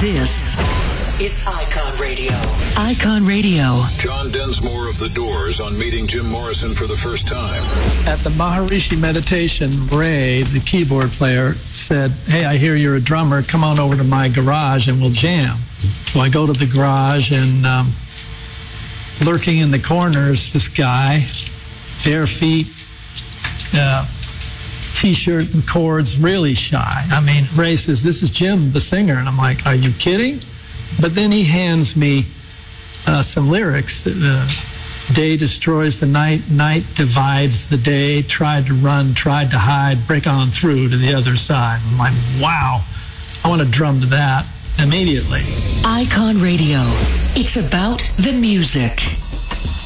This is Icon Radio. Icon Radio. John Densmore of The Doors on meeting Jim Morrison for the first time. At the Maharishi meditation, Ray, the keyboard player, said, "Hey, I hear you're a drummer. Come on over to my garage and we'll jam." So I go to the garage and lurking in the corners, this guy, bare feet, T-shirt and cords, really shy. I mean, Ray says, "This is Jim, the singer." And I'm like, "Are you kidding?" But then he hands me some lyrics. Day destroys the night, night divides the day, tried to run, tried to hide, break on through to the other side. I'm like, wow, I want to drum to that immediately. Icon Radio. It's about the music.